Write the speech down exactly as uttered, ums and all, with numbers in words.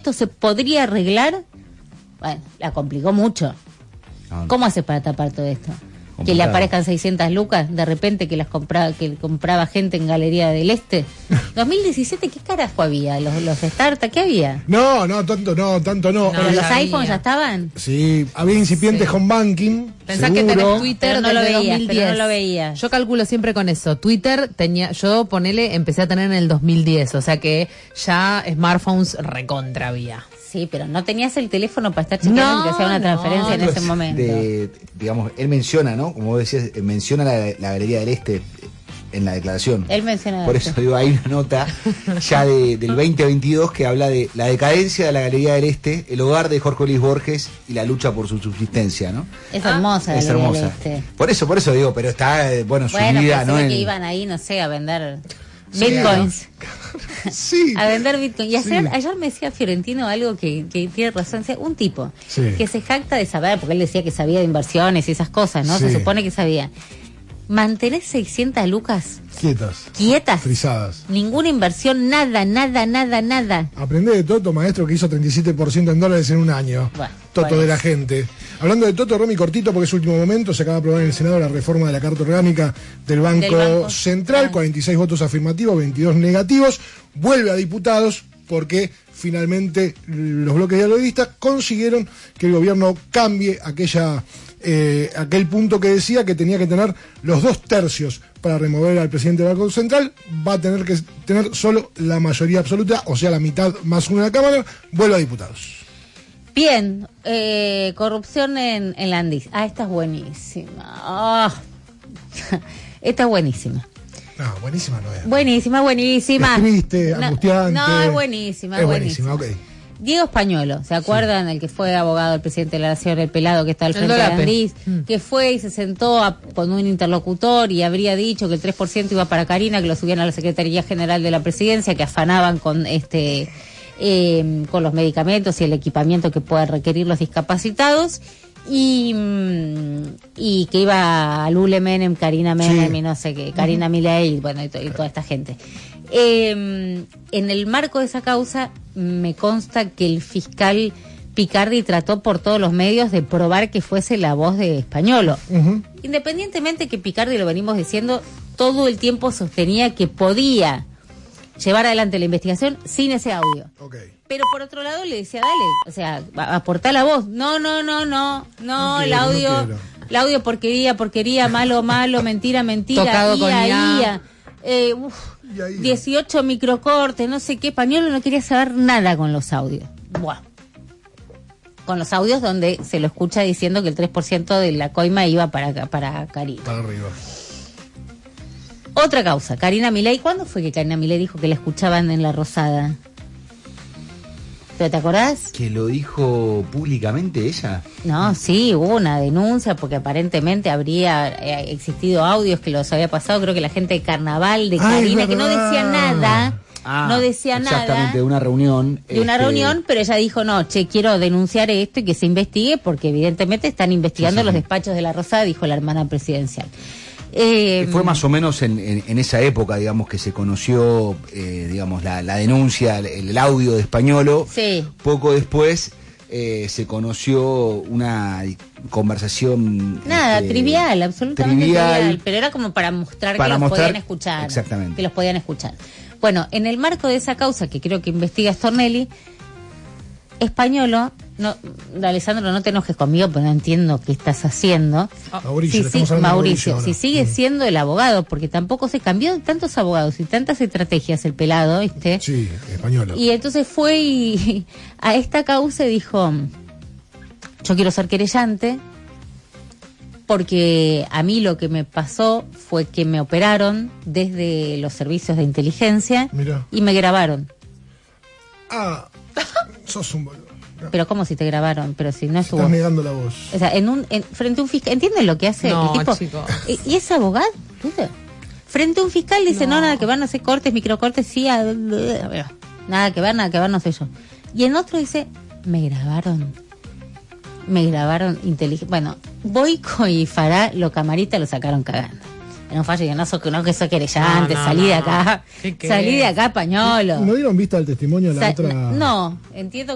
esto se podría arreglar, bueno, la complicó mucho. Ah, ¿Cómo hace para tapar todo esto? complicado. Que le aparezcan seiscientas lucas de repente que las compraba, que compraba gente en Galería del Este. dos mil diecisiete, ¿qué carajo había? ¿Los, los startups? ¿Qué había? No, no, tanto no, tanto no. No, ¿Pero Eh, los ya iPhones había. ya estaban? Sí, había incipiente Sí. home banking. Pensá seguro. que tenés Twitter Pero no lo desde veías, dos mil diez. pero no lo veías. Yo calculo siempre con eso. Twitter tenía, yo ponele, empecé a tener en el dos mil diez, o sea que ya smartphones recontra había. Sí, pero no tenías el teléfono para estar chequeando No, que hacía una no, transferencia en Esto ese es momento. de- digamos, él menciona, ¿no? Como vos decías, eh, menciona la, la Galería del Este en la declaración. Él menciona Por eso. eso digo, hay una nota ya de, del veinte veintidós que habla de la decadencia de la Galería del Este, el hogar de Jorge Luis Borges y la lucha por su subsistencia, ¿no? Es hermosa Es la Galería del hermosa. Este. Por eso, por eso digo, pero está, eh, bueno, su Bueno, vida, pensé ¿no? que En- iban ahí, no sé, a vender Sí, bitcoins. Sí. A vender bitcoin. Y ayer, Sí. ayer me decía Fiorentino algo que, que tiene razón. Decía, un tipo Sí. que se jacta de saber, porque él decía que sabía de inversiones y esas cosas, ¿no? Sí. Se supone que sabía. Mantener seiscientas lucas Quietas. quietas. Frisadas. Ninguna inversión, nada, nada, nada, nada. Aprendé de Toto, maestro, que hizo treinta y siete por ciento en dólares en un año. Bueno, Toto bueno. de la gente. Hablando de Toto, Romy, cortito, porque es último momento, se acaba de aprobar en el Senado la reforma de la Carta Orgánica del Banco, Del Banco. Central, Ah. cuarenta y seis votos afirmativos, veintidós negativos, vuelve a diputados porque finalmente los bloques dialoguistas consiguieron que el gobierno cambie aquella eh, aquel punto que decía que tenía que tener los dos tercios para remover al presidente del Banco Central. Va a tener que tener solo la mayoría absoluta, o sea, la mitad más una de la Cámara. Vuelve a diputados. Bien, eh, corrupción en, en la Andis. Ah, esta es buenísima. Ah. Esta es buenísima. No, buenísima no es. Buenísima, buenísima. Es triste, No, angustiante. No, es buenísima, es Es buenísima. buenísima, ok. Diego Españolo, ¿se acuerdan? El que fue abogado del presidente de la Nación, el pelado que está al El frente de Dolape. Andis, Mm. que fue y se sentó a- con un interlocutor y habría dicho que el tres por ciento iba para Karina, que lo subían a la Secretaría General de la Presidencia, que afanaban con este eh, con los medicamentos y el equipamiento que puedan requerir los discapacitados. Y, mm, y que iba a Lule Menem, Karina Menem Sí. y no sé qué, Karina Milei, bueno, y, to- y toda esta gente. Eh, en el marco de esa causa, me consta que el fiscal Picardi trató por todos los medios de probar que fuese la voz de Españolo. Ujú. Independientemente que Picardi, lo venimos diciendo, todo el tiempo sostenía que podía llevar adelante la investigación sin ese audio. Ok. Pero por otro lado le decía, dale, o sea, a- aportá la voz. No, no, no, no, no, No el quiero, no audio, quiero. el audio porquería, porquería, malo, malo, mentira, mentira, Tocado con ia, I A. ia. Eh, uf, Ia, ia. dieciocho microcortes, no sé qué, Pañuelo no quería saber nada con los audios. Buah. Con los audios donde se lo escucha diciendo que el tres por ciento de la coima iba para, para Karina. Para arriba. Otra causa, Karina Milei. ¿Cuándo fue que Karina Milei dijo que la escuchaban en La Rosada? ¿Pero te acordás? ¿Que lo dijo públicamente ella? No, sí, hubo una denuncia porque aparentemente habría eh, existido audios que los había pasado. Creo que la gente de Carnaval de Ah, es Karina, que no verdad. decía nada, Ah, no decía exactamente, nada de una reunión. de una este, reunión, pero ella dijo, no, che, quiero denunciar esto y que se investigue porque evidentemente están investigando Sí, sí, los sí. despachos de La Rosada, dijo la hermana presidencial. Eh, Fue más o menos en, en- en esa época, digamos, que se conoció, eh, digamos, la, la denuncia, el, el audio de Españolo. Sí. Poco después eh, se conoció una conversación... Nada, este, trivial, absolutamente trivial. trivial, pero era como para mostrar Para que los mostrar- podían escuchar. exactamente. Que los podían escuchar. Bueno, en el marco de esa causa que creo que investiga Stornelli, Españolo, no, Alessandro, no te enojes conmigo, pero no entiendo qué estás haciendo. Mauricio, Sí, le sí, estamos hablando de Mauricio, Mauricio si ahora. sigue Mm. siendo el abogado, porque tampoco se cambió de tantos abogados y tantas estrategias el pelado, ¿viste? Sí, español. Y entonces fue y a esta causa dijo, yo quiero ser querellante porque a mí lo que me pasó fue que me operaron desde los servicios de inteligencia Mirá. y me grabaron. Ah, sos un boludo. No, Pero ¿cómo si te grabaron? Pero si no estuvo... estás negando la voz. O sea, en un, en, frente a un fiscal, ¿entienden lo que hace No, el tipo? chicos. ¿Y, y es abogado? ¿Viste? Frente a un fiscal dice, no, No. nada que ver, no sé, cortes, microcortes, sí, a- nada que ver, nada que ver, no sé yo. Y en otro dice, me grabaron, me grabaron inteligente. Bueno, Boico y Fará, lo camarita lo sacaron cagando. No falle, que no, so, no que soy querellante, No, no, salí no, de acá, no. ¿Qué salí de querés? acá, pañolo. ¿No dieron vista al testimonio de la Sa- otra? no, entiendo